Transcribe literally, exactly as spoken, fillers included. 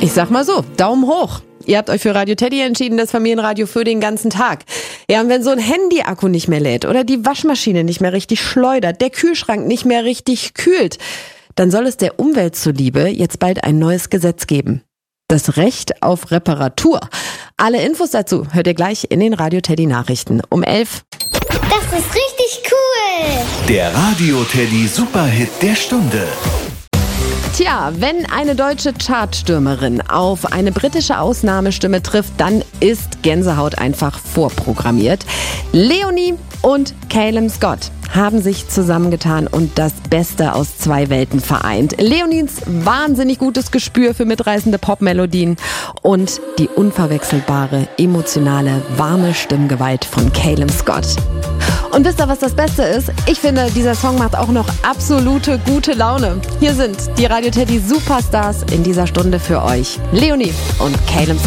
Ich sag mal so, Daumen hoch. Ihr habt euch für Radio Teddy entschieden, das Familienradio für den ganzen Tag. Ja, und wenn so ein Handy-Akku nicht mehr lädt oder die Waschmaschine nicht mehr richtig schleudert, der Kühlschrank nicht mehr richtig kühlt, dann soll es der Umwelt zuliebe jetzt bald ein neues Gesetz geben. Das Recht auf Reparatur. Alle Infos dazu hört ihr gleich in den Radio Teddy Nachrichten um elf. Das ist richtig cool. Der Radio Teddy Superhit der Stunde. Tja, wenn eine deutsche Chartstürmerin auf eine britische Ausnahmestimme trifft, dann ist Gänsehaut einfach vorprogrammiert. Leonie und Calum Scott haben sich zusammengetan und das Beste aus zwei Welten vereint. Leonies wahnsinnig gutes Gespür für mitreißende Popmelodien und die unverwechselbare, emotionale, warme Stimmgewalt von Calum Scott. Und wisst ihr, was das Beste ist? Ich finde, dieser Song macht auch noch absolute gute Laune. Hier sind die Radio Teddy Superstars in dieser Stunde für euch. Leonie und Calum Scott.